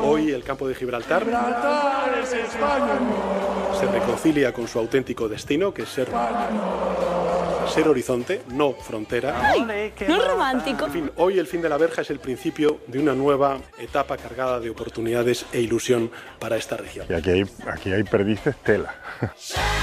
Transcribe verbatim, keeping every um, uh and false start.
Hoy el campo de Gibraltar, Gibraltar es España. Se reconcilia con su auténtico destino, que es ser, ser horizonte, no frontera. Ay, no es romántico. En fin, hoy el fin de la verja es el principio de una nueva etapa cargada de oportunidades e ilusión para esta región. Y aquí hay, aquí hay perdices tela.